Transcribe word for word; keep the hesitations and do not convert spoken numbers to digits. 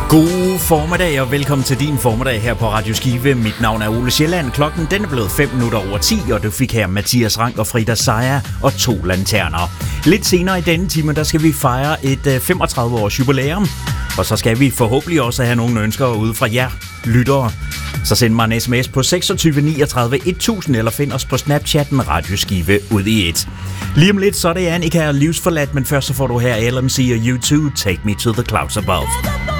God formiddag og velkommen til din formiddag her på Radio Skive. Mit navn er Ole Sjælland. Klokken den er blevet fem minutter over ti, og du fik her Mathias Rank og Frida Sejer og to lanterner. Lidt senere i denne time, der skal vi fejre et femogtredive års jubilæum. Og så skal vi forhåbentlig også have nogle ønsker ude fra jer lyttere. Så send mig en sms på seksogtyve niogtredive tusind eller find os på Snapchatten Radio Skive ud i et. Lige om lidt så er det Annika og Livsforladt, men først så får du her L M C og U to Take Me to the Clouds Above.